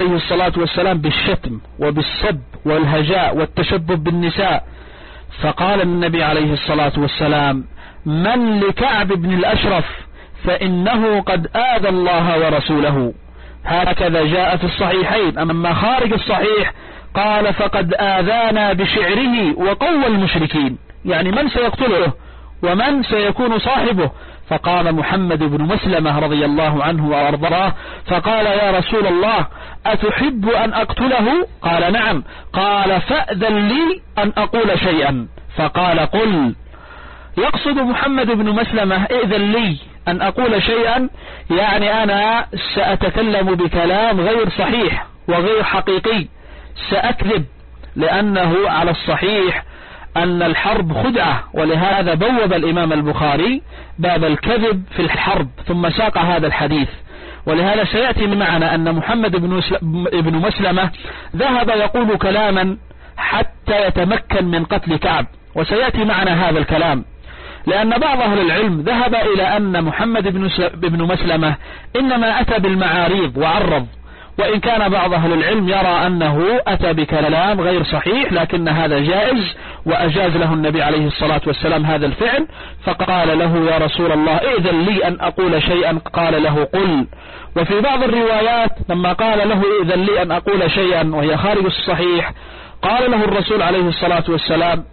عليه الصلاة والسلام بالشتم وبالسب والهجاء والتشبب بالنساء، فقال النبي عليه الصلاة والسلام: من لكعب بن الأشرف فإنه قد آذى الله ورسوله. هكذا جاء في الصحيحين. أما خارج الصحيح قال: فقد آذانا بشعره وقوى المشركين، يعني من سيقتله ومن سيكون صاحبه. فقام محمد بن مسلمة رضي الله عنه وأرضاه فقال: يا رسول الله أتحب أن أقتله؟ قال: نعم. قال: فأذن لي أن أقول شيئا. فقال: قل. يقصد محمد بن مسلمة: ائذن لي أن أقول شيئا، يعني أنا سأتكلم بكلام غير صحيح وغير حقيقي، سأكذب، لأنه على الصحيح أن الحرب خدعة، ولهذا بوب الإمام البخاري باب الكذب في الحرب ثم ساق هذا الحديث. ولهذا سيأتي معنا أن محمد بن مسلمة ذهب يقول كلاما حتى يتمكن من قتل كعب، وسيأتي معنا هذا الكلام، لأن بعض أهل العلم ذهب إلى أن محمد بن مسلمة إنما أتى بالمعاريض وعرض، وإن كان بعض أهل العلم يرى أنه أتى بكلام غير صحيح، لكن هذا جائز، وأجاز له النبي عليه الصلاة والسلام هذا الفعل، فقال له: يا رسول الله ائذن لي أن أقول شيئا. قال له: قل. وفي بعض الروايات لما قال له: ائذن لي أن أقول شيئا، وهي خارج الصحيح، قال له الرسول عليه الصلاة والسلام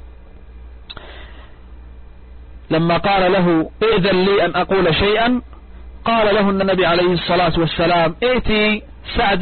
لما قال له: ائذن لي أن أقول شيئا، قال له النبي عليه الصلاة والسلام: ائتي سعد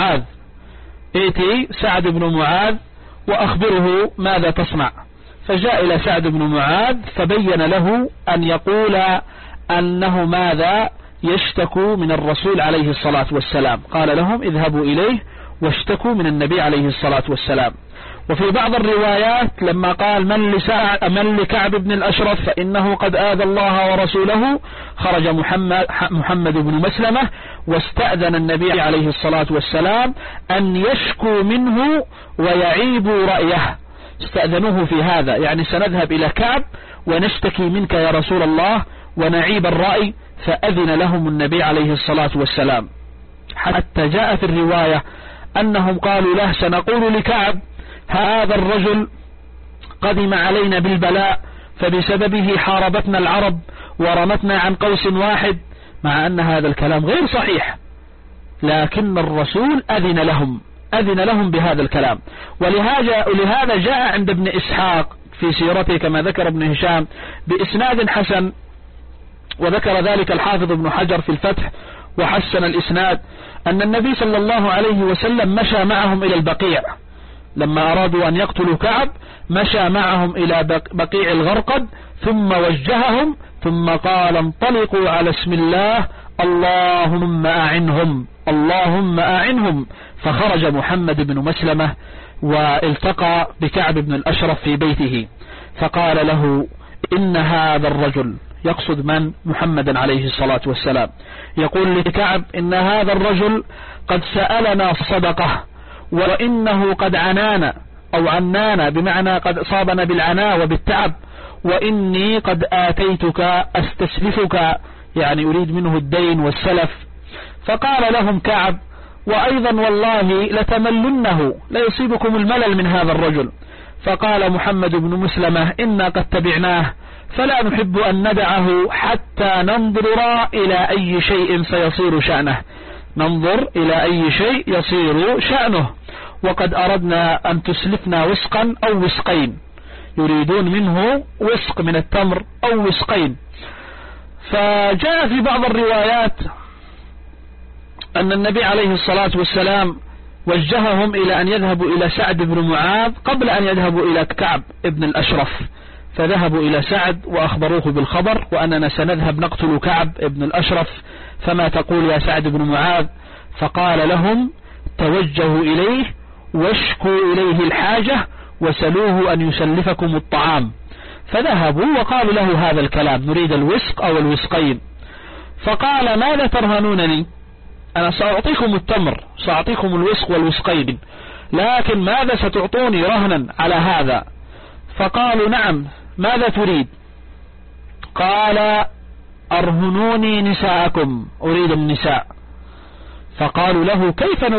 بن معاذ وأخبره ماذا تصنع. فجاء إلى سعد بن معاذ فبين له أن يقول أنه ماذا يشتكو من الرسول عليه الصلاة والسلام. قال لهم: اذهبوا إليه واشتكوا من النبي عليه الصلاة والسلام. وفي بعض الروايات لما قال: من لكعب بن الأشرف فإنه قد آذى الله ورسوله، خرج محمد بن مسلمة واستأذن النبي عليه الصلاة والسلام أن يشكو منه ويعيبوا رأيه. استأذنوه في هذا، يعني سنذهب إلى كعب ونشتكي منك يا رسول الله ونعيب الرأي، فأذن لهم النبي عليه الصلاة والسلام. حتى جاء في الرواية أنهم قالوا له: سنقول لكعب هذا الرجل قدم علينا بالبلاء، فبسببه حاربتنا العرب ورمتنا عن قوس واحد، مع أن هذا الكلام غير صحيح، لكن الرسول أذن لهم بهذا الكلام. ولهذا جاء عند ابن إسحاق في سيرته كما ذكر ابن هشام بإسناد حسن، وذكر ذلك الحافظ ابن حجر في الفتح وحسن الإسناد، أن النبي صلى الله عليه وسلم مشى معهم إلى البقيع لما أرادوا أن يقتلوا كعب، مشى معهم إلى بقيع الغرقد ثم وجههم ثم قال: انطلقوا على اسم الله، اللهم أعنهم. فخرج محمد بن مسلمة والتقى بكعب بن الأشرف في بيته، فقال له: إن هذا الرجل، يقصد من؟ محمد عليه الصلاة والسلام، يقول لكعب: إن هذا الرجل قد سألنا صدقة، وإنه قد عنانا بمعنى قد أصابنا بالعناء وبالتعب، وإني قد آتيتك أستسلفك، يعني يريد منه الدين والسلف. فقال لهم كعب: وأيضا والله لتملنه، لا يصيبكم الملل من هذا الرجل. فقال محمد بن مسلمة: إنا قد تبعناه، فلا نحب أن ندعه حتى ننظر إلى أي شيء سيصير شأنه، ننظر إلى أي شيء يصير شأنه، وقد أردنا أن تسلفنا وسقا أو وسقين، يريدون منه وسق من التمر أو وسقين. فجاء في بعض الروايات أن النبي عليه الصلاة والسلام وجههم إلى أن يذهبوا إلى سعد بن معاذ قبل أن يذهبوا إلى كعب ابن الأشرف، فذهبوا إلى سعد وأخبروه بالخبر وأننا سنذهب نقتل كعب ابن الأشرف، فما تقول يا سعد بن معاذ؟ فقال لهم: توجهوا إليه واشكوا إليه الحاجة وسلوه أن يسلفكم الطعام. فذهبوا وقالوا له هذا الكلام: نريد الوسق أو الوسقين. فقال: ماذا ترهنونني؟ أنا سأعطيكم التمر، سأعطيكم الوسق والوسقين، لكن ماذا ستعطوني رهنا على هذا؟ فقالوا: نعم، ماذا تريد؟ قال: أرهنوني نساءكم، أريد النساء. فقالوا له: كيف